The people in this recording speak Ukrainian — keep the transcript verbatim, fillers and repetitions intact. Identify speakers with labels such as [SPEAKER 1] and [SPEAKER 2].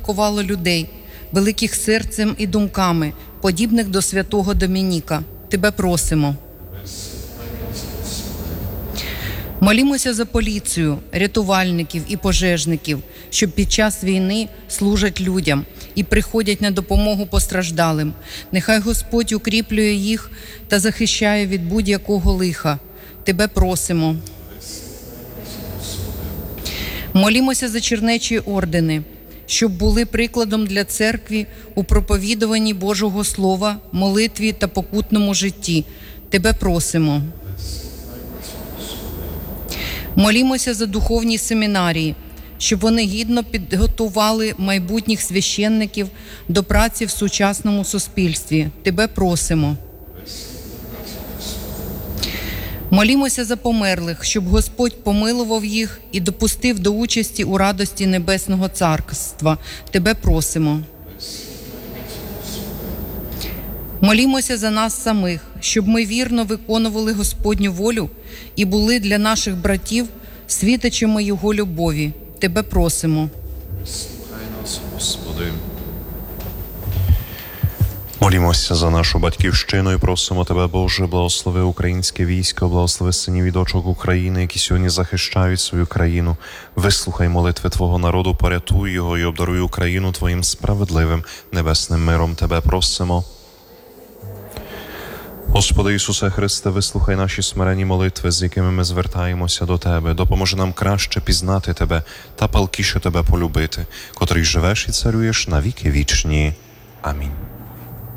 [SPEAKER 1] спровокувало людей, великих серцем і думками, подібних до святого Домініка. Тебе просимо. Молімося за поліцію, рятувальників і пожежників, що під час війни служать людям і приходять на допомогу постраждалим. Нехай Господь укріплює їх та захищає від будь-якого лиха. Тебе просимо. Молімося за чернечі ордени, щоб були прикладом для церкви у проповідуванні Божого Слова, молитві та покутному житті. Тебе просимо. Молімося за духовні семінарії, щоб вони гідно підготували майбутніх священників до праці в сучасному суспільстві. Тебе просимо. Молімося за померлих, щоб Господь помилував їх і допустив до участі у радості Небесного Царства. Тебе просимо. Молімося за нас самих, щоб ми вірно виконували Господню волю і були для наших братів світочами Його любові. Тебе просимо.
[SPEAKER 2] Слухай нас, Господи.
[SPEAKER 3] Молімося за нашу батьківщину і просимо Тебе, Боже, благослови українське військо, благослови синів і дочок України, які сьогодні захищають свою країну. Вислухай молитви Твого народу, порятуй його і обдаруй Україну Твоїм справедливим небесним миром. Тебе просимо. Господи Ісусе Христе, вислухай наші смиренні молитви, з якими ми звертаємося до Тебе. Допоможи нам краще пізнати Тебе та палкіше Тебе полюбити, котрий живеш і царюєш на віки вічні. Амінь.